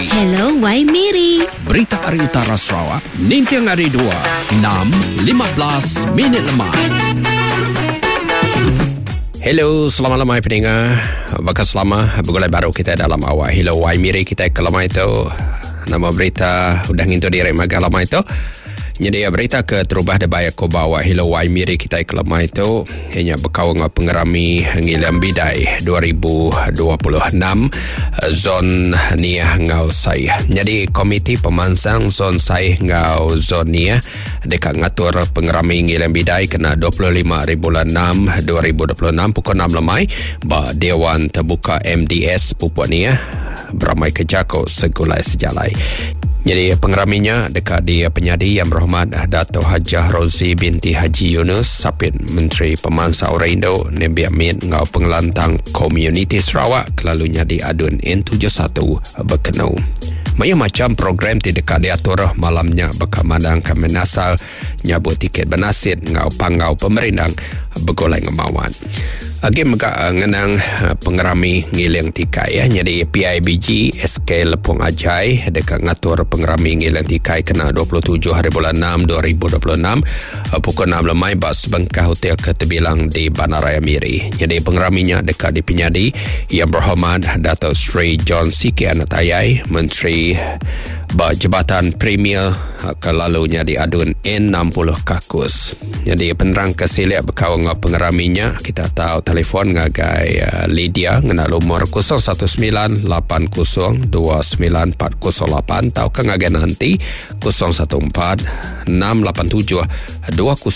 Hello, Wai Miri. Berita Hari Utara Sarawak, Nintiang Hari 2, 6.15 minit lemah. Hello, selamat lemah pendengar. Bakas selama bergulai baru kita dalam awal. Hello, Wai Miri kita ke lemah itu. Nama berita udah ngintu direk maga lemah itu. Jadi berita ke terubah debaya ko bawa Hello Wai Miri kita ke lemah itu hanya berkawang pengerami ngilam bidai 2026 zon niah ngau saya. Jadi komiti pemansang zon saya ngau zon niah dekat ngatur pengerami ngilam bidai kena 25 bulan 6 2026 pukul 6 lemai ba Dewan Terbuka MDS Pupuk Niah beramai ke Jako segulai sejalai. Jadi pengeraminya dekat di penyadi Yang Berhormat Dato' Hajah Rozi binti Haji Yunus Sapit Menteri Pemansang Orang Indo Nabi Amin ngau pengelantang komuniti Sarawak kelalunya di adun N71 berkenau. Macam program di dekat diatur malamnya berkamandang kemenasal nyabut tiket benasit ngau pangau pemerintah bergolai ngemawan. Agi megak ngenang pengerami ngiling tikai ya. Jadi PIBG SK Lepung Ajai dekat ngatur pengerami ngiling tikai kena 27 hari bulan 6 2026 pukul 6 lemai bak sebengkah hotel ketebilang di Bandaraya Miri. Jadi pengeraminya dekat di penyadi Yang Berhormat Dato' Sri John Siki Anatayai Menteri Jabatan Premier kelalunya di adun N60 Kakus. Jadi penerang kesilap berkawang pengeraminya kita tahu telefon ngagai Lydia ngena nomor 01980294008 atau ke ngagai nanti 0146872029.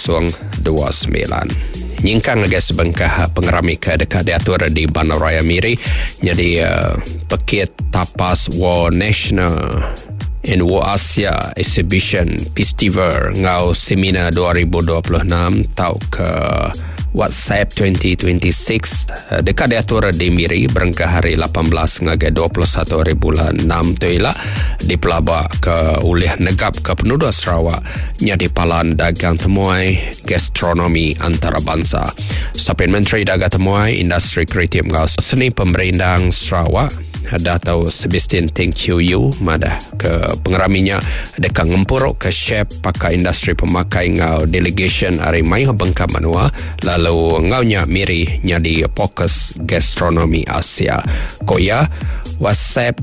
Nyingkang ngagai sebengkah pengerami ke dekat diatur di Bandaraya Miri. Jadi pekit tapas War National in War Asia Exhibition Festival ngau seminar 2026 tau ke WhatsApp 2026 dekat diatur di Miri berengkah hari 18 ngagai 21 hari bulan 6 tu ialah di pelabak ke ulih negap ke penduduk Sarawak nyadi palan dagang temuai gastronomi antarabangsa. Sapin Menteri Dagang Temuai Industri Kreatif ngau seni pemerintah Sarawak Dato' Sebastian Teng Chiu Yu madah ke pengeraminya dekat ngempuruk ke chef pakai industri pemakai ngau delegation hari mai bengkap manua lalu ngaunya Miri nyadi fokus gastronomi Asia koya WhatsApp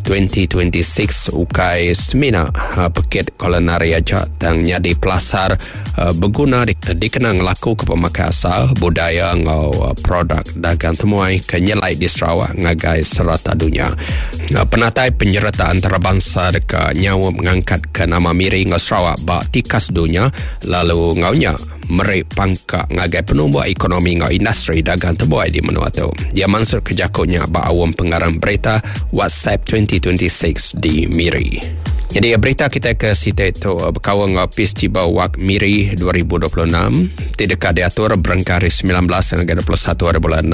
2026 ukai seminar pekit kulinari aja dan nyadi pelasar berguna dikenang laku ke pemakai asal budaya ngau produk dagang temuai kenyelai di Sarawak ngagai serata dunia. Penatai penyerta antarabangsa dekat nyawa mengangkat ke nama Miri ngau Sarawak bak tikas dunia lalu ngaunya merik pangkak ngagai penumbuh ekonomi ngau industri dagang terbuai di menua tu. Dia mansur kejakunya bak awam pengarang berita WhatsApp 2026 di Miri. Jadi berita kita ke sita itu berkawang festival Wak Miri 2026 di dekat diatur berengkari 19 hingga 21 hari bulan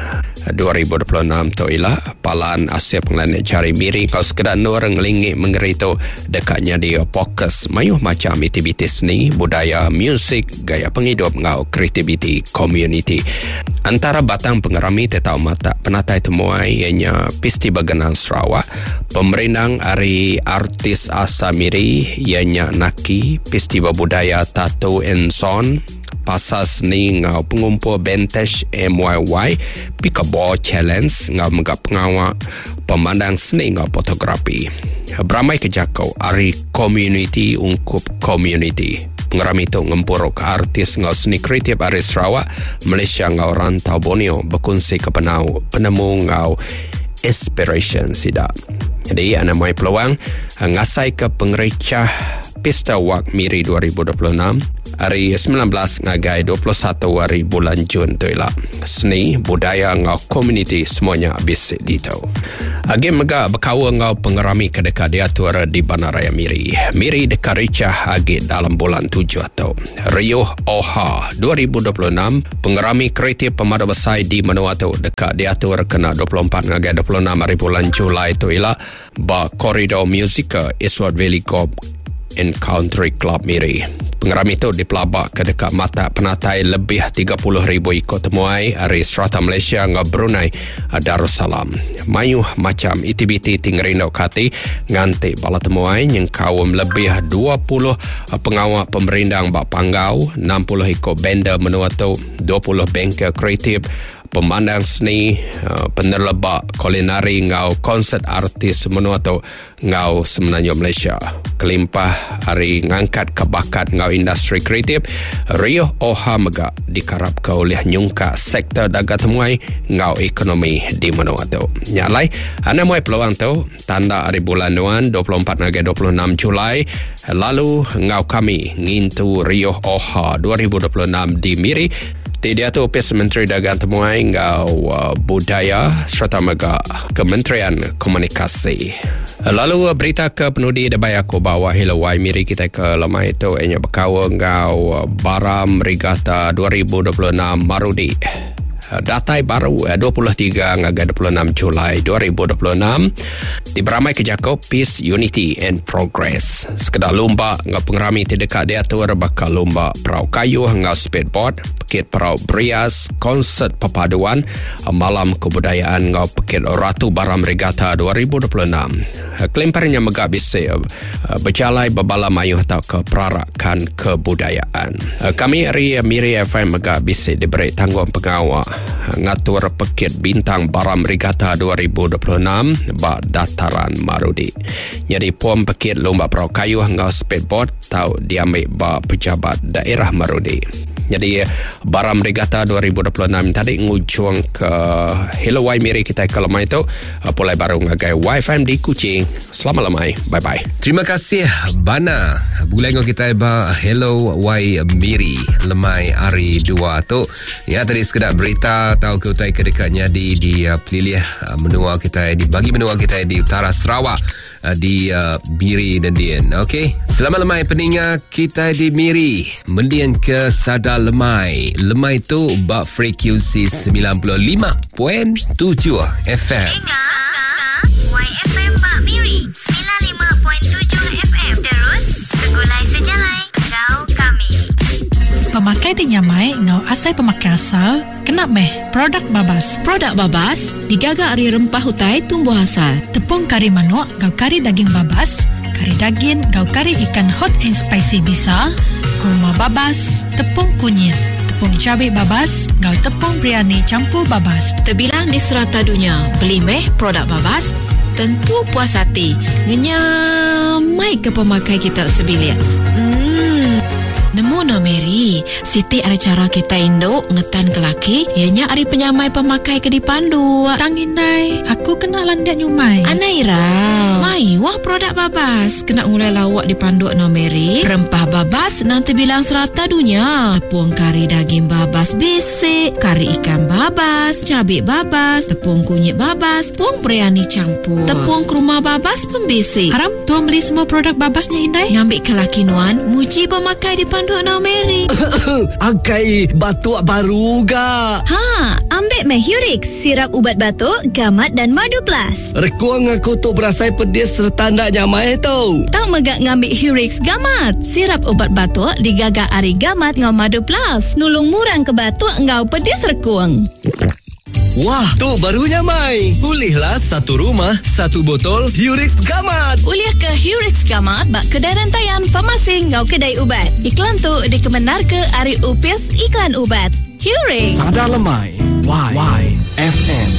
6 2026 tu ialah palan Asia Pengelan Cari Miri kau sekedar orang lingi mengerito dekatnya dia fokus mayuh macam aktiviti seni budaya muzik gaya penghidup ngau kreativiti community antara batang pengerami tetau mata penatai temuai ianya festival Genang Sarawak pemerintah hari artis Asa Miri ianya Naki festival budaya Tattoo and Son pasal seni ngau pengumpul Bentesh MYY Pickleball Challenge ngau megap pengawak pemandang seni ngau fotografi beramai kejakau hari community ungkup community pengerami itu ngempuruk artis ngau seni kreatif hari Sarawak Malaysia ngau rantau Borneo berkongsi ke penemu ngau inspiration sidak. Jadi anda mai peluang ngasai ke pengerecah Pesta Wak Miri 2026 hari 19 ngagai 21 hari bulan Jun tu ialah seni budaya ngau komuniti semuanya habis ditau. Agi mega berkawa ngau pengerami ke dekat diatur di Bandaraya Miri. Miri dekat ricah agi dalam bulan 7 tu. Riuh Oha 2026 pengerami kreatif pemada besar di menua tu dekat diatur kena 24 ngagai 26 hari bulan Julai tu ialah ba koridor musika Eastwood Valley Golf and Country Club Miri. Pengerami itu dipelabak ke dekat mata penatai lebih 30,000 ikut temuai dari Strata Malaysia dengan Brunei Darussalam. Mayuh macam itibiti tinggerindau kati nganti bala temuai yang kawam lebih 20 pengawal pemerindang bak panggau, 60 ikut benda menua tu, 20 bengkel kreatif, pemandang seni, penerlebak kulinari ngau konsert artis menua tu ngau Semenanjung Malaysia. Kelimpah hari ngangkat kebakat ngau industri kreatif, Rio Oha Mega dikarap ke oleh nyungka sektor dagang temuai ngau ekonomi di menua tu. Nyalai, anda muai peluang tu tanda hari bulan nuan 24 hingga 26 Julai. Lalu ngau kami ngintu Rio Oha 2026 di Miri. Dia tu Ofis Menteri Dagang Temuai ngau Budaya serta mega Kementerian Komunikasi. Lalu berita ke penudi debai aku bawa hilawai Miri kita ke lemah itu enya berkawa ngau Baram Regatta 2026 Marudi. Datai baru 23 hingga 26 Julai 2026 diberamai ke Jakob Peace, Unity and Progress. Sekedar lomba ngau pengerami terdekat diatur bakal lomba perahu kayu ngau speedboard, pekit perahu berias, konsert perpaduan, malam kebudayaan ngau pekit Ratu Baram Regatta 2026. Kelimparnya megak bisik berjalai berbala mayuh atau ke perarakan kebudayaan. Kami dari Miri FM megak bisik diberi tanggungan pengawal ngatur pekit bintang Baram Regatta 2026 bak dataran Marudi. Jadi puan pekit lomba perahu kayu ngau speedboard tau diambil bak pejabat daerah Marudi. Jadi Baram Regatta 2026 tadi ngujung ke Hilawai Miri kita ke lemah itu pulai baru ngagai YFM di Kuching. Selamat lemai. Bye-bye. Terima kasih Bana. Bulai ngau kita ba Hello Wai Miri lemai hari 2 tu. Ya tadi sekedar berita tahu ke utai kedekatnya di pelilih menua kita di bagi menua kita di utara Sarawak di Miri dan Dian. Okey. Selamat lemai peningat kita di Miri. Mendian ke Sada Lemai. Lemai tu bak frekuensi 95.7 FM. Dengar YFM Bak Miri 95.7 FM. Terus segulai sejalai kau kami. Pemakai dinyamai ngau asai pemakai asal kena meh produk babas. Produk babas digagak dari rempah hutai tumbuh asal. Tepung kari manuk ngau kari daging babas, kari daging ngau kari ikan hot and spicy bisa, kurma babas, tepung kunyit, tepung cabai babas ngau tepung biryani campur babas. Terbilang di serata dunia beli meh produk babas tentu puas hati. Ngenyamai ke pemakai kita sebilik. Nemu no Mary, Siti ada cara kita induk ngetan ke laki, ianya ari penyamai pemakai ke dipandu. Tanginai, aku kena landak nyumai. Anaira, mai wah produk babas kena mulai lawak dipandu no Mary. Rempah babas nanti bilang serata dunia. Tepung kari daging babas bisik, kari ikan babas, cabai babas, tepung kunyit babas, tepung biryani campur, tepung kurma babas pembisik. Haram, tuan beli semua produk babasnya Indai. Ngambil ke laki nuan, muji pemakai dipandu no Mary. Angkai batuk baru ga. Ha, ambil meh Hurix, sirap ubat batuk, gamat dan madu plus. Rekuang aku tu berasai pedis serta ndak nyamai tau. Tak megak ngambil Hurix gamat. Sirap ubat batuk digagak ari gamat ngau madu plus. Nulung murang ke batuk ngau pedis rekuang. Wah, tu barunya mai. Ulihlah satu rumah, satu botol Hurix Gamat. Uliah ke Hurix Gamat bak kedai rantaian farmasi ngau kedai ubat. Iklan tu dikemenar ke Ari Upis Iklan Ubat. Hurix. Sada Lemai. YFM.